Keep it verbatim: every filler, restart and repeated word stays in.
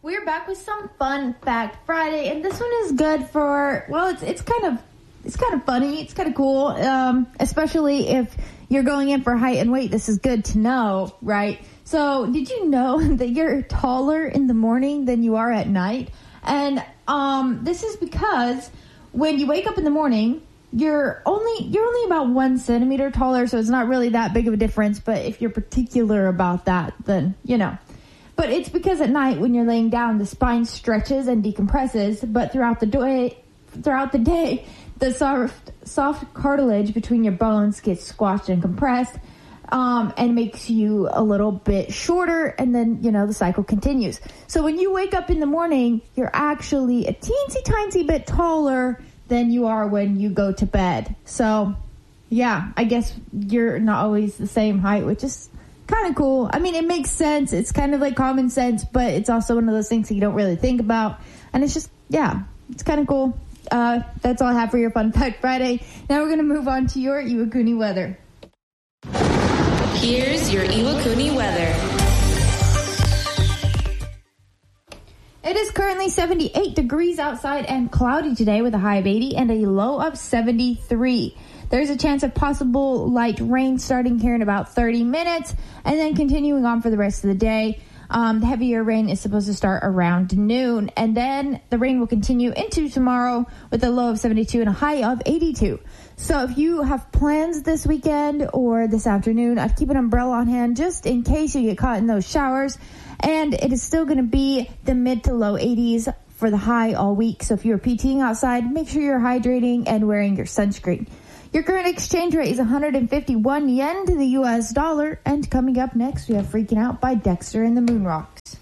We're back with some Fun Fact Friday, and this one is good for, well, it's it's kind of it's kind of funny, it's kind of cool, um, especially if you're going in for height and weight. This is good to know, right? So, did you know that you're taller in the morning than you are at night? And um, this is because when you wake up in the morning, you're only you're only about one centimeter taller, so it's not really that big of a difference. But if you're particular about that, then you know. But it's because at night when you're laying down, the spine stretches and decompresses. But throughout the day, throughout the day, the soft soft cartilage between your bones gets squashed and compressed, um, and makes you a little bit shorter. And then you know the cycle continues. So when you wake up in the morning, you're actually a teensy tiny bit taller than you are when you go to bed. So, yeah, I guess you're not always the same height, which is kind of cool. I mean, it makes sense. It's kind of like common sense, but it's also one of those things that you don't really think about. And it's just, yeah, it's kind of cool. Uh, that's all I have for your Fun Fact Friday. Now we're going to move on to your Iwakuni weather. Here's your Iwakuni weather. It is currently seventy-eight degrees outside and cloudy today with a high of eighty and a low of seventy-three. There's a chance of possible light rain starting here in about thirty minutes and then continuing on for the rest of the day. Um, the heavier rain is supposed to start around noon, and then the rain will continue into tomorrow with a low of seventy-two and a high of eighty-two. So if you have plans this weekend or this afternoon, I'd keep an umbrella on hand just in case you get caught in those showers. And it is still going to be the mid to low eighties for the high all week. So if you're PTing outside, make sure you're hydrating and wearing your sunscreen. Your current exchange rate is one hundred fifty-one yen to the U S dollar. And coming up next, we have Freaking Out by Dexter and the Moon Rocks.